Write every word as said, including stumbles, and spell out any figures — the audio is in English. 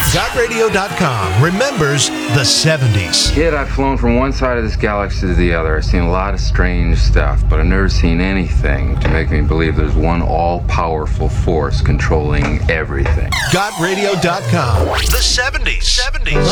Got radio dot com remembers the seventies. Kid, I've flown from one side of this galaxy to the other. I've seen a lot of strange stuff, but I've never seen anything to make me believe there's one all-powerful force controlling everything. Got radio dot com. The seventies. seventies.